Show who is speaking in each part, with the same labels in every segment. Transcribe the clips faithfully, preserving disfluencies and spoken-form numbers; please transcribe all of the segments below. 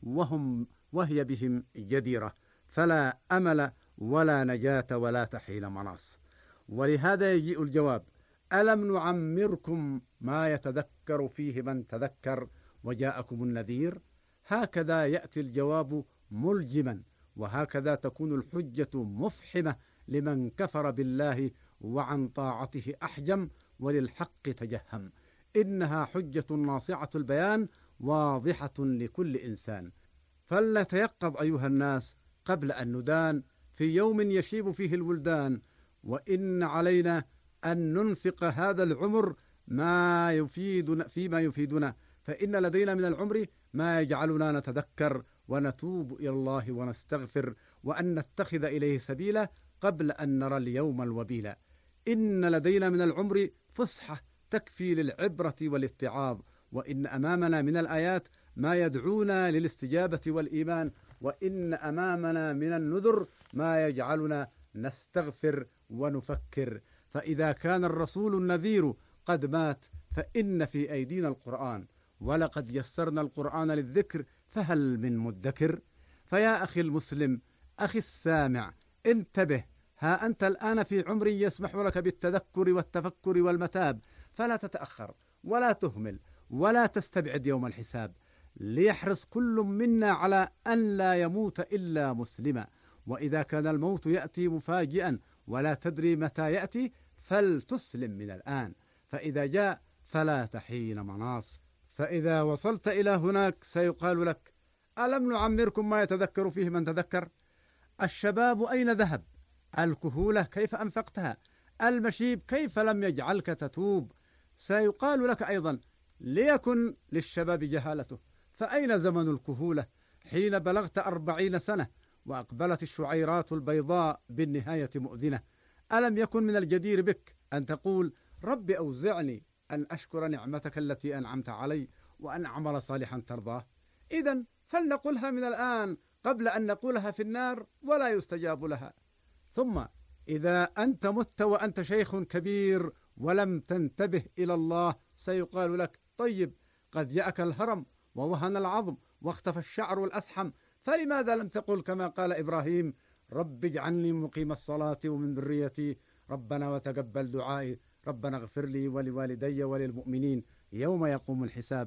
Speaker 1: وهم وهي بهم جديرة، فلا أمل ولا نجاة ولا تحيل مناص. ولهذا يجيء الجواب: ألم نعمركم ما يتذكر فيه من تذكر وجاءكم النذير؟ هكذا يأتي الجواب ملجما، وهكذا تكون الحجة مفحمة لمن كفر بالله وعن طاعته أحجم وللحق تجهم. إنها حجة ناصعة البيان واضحة لكل إنسان. فلنتيقظ أيها الناس قبل أن ندان في يوم يشيب فيه الولدان، وإن علينا أن ننفق هذا العمر ما يفيدنا فيما يفيدنا، فإن لدينا من العمر ما يجعلنا نتذكر ونتوب إلى الله ونستغفر، وأن نتخذ إليه سبيلا قبل أن نرى اليوم الوبيلا. إن لدينا من العمر فسحة تكفي للعبرة والاتعاظ، وإن أمامنا من الآيات ما يدعونا للاستجابة والإيمان، وإن أمامنا من النذر ما يجعلنا نستغفر ونفكر. فإذا كان الرسول النذير قد مات فإن في أيدينا القرآن، ولقد يسرنا القرآن للذكر فهل من مدكر؟ فيا أخي المسلم، أخي السامع، انتبه، ها أنت الآن في عمر يسمح لك بالتذكر والتفكر والمتاب، فلا تتأخر ولا تهمل ولا تستبعد يوم الحساب. ليحرص كل منا على أن لا يموت إلا مسلما، وإذا كان الموت يأتي مفاجئا ولا تدري متى يأتي فلتسلم من الآن، فإذا جاء فلا تحين مناص. فإذا وصلت إلى هناك سيقال لك: ألم نعمركم ما يتذكر فيه من تذكر؟ الشباب أين ذهب؟ الكهولة كيف أنفقتها؟ المشيب كيف لم يجعلك تتوب؟ سيقال لك أيضا: ليكن للشباب جهالته، فأين زمن الكهولة حين بلغت أربعين سنة وأقبلت الشعيرات البيضاء بالنهاية مؤذنة؟ ألم يكن من الجدير بك أن تقول: رب أوزعني أن أشكر نعمتك التي أنعمت علي وأن أعمل صالحا ترضاه؟ إذن فلنقلها من الآن قبل أن نقولها في النار ولا يستجاب لها. ثم إذا أنت مت وأنت شيخ كبير ولم تنتبه إلى الله سيقال لك: طيب، قد جاءك الهرم ووهن العظم واختفى الشعر الأسحم، فلماذا لم تقل كما قال إبراهيم: رب اجعلني مقيم الصلاة ومن ذريتي ربنا وتقبل دعائي ربنا اغفر لي ولوالدي وللمؤمنين يوم يقوم الحساب؟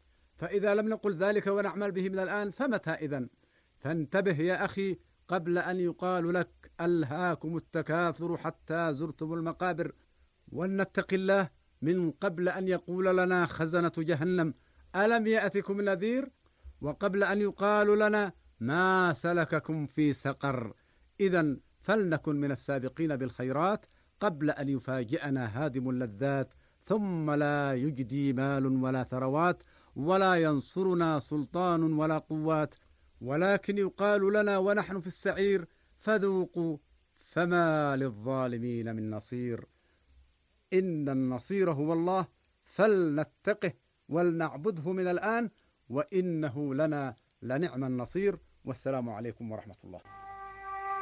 Speaker 1: فإذا لم نقل ذلك ونعمل به من الآن فمتى إذن؟ فانتبه يا أخي قبل أن يقال لك: ألهاكم التكاثر حتى زرتم المقابر. ولنتق الله من قبل أن يقول لنا خزنة جهنم: ألم يأتكم نذير؟ وقبل أن يقال لنا: ما سلككم في سقر؟ إذن فلنكن من السابقين بالخيرات قبل أن يفاجئنا هادم اللذات، ثم لا يجدي مال ولا ثروات ولا ينصرنا سلطان ولا قوات، ولكن يقال لنا ونحن في السعير: فذوقوا فما للظالمين من نصير. إن النصير هو الله، فلنتقه ولنعبده من الآن، وإنه لنا لنعم النصير. والسلام عليكم ورحمة الله.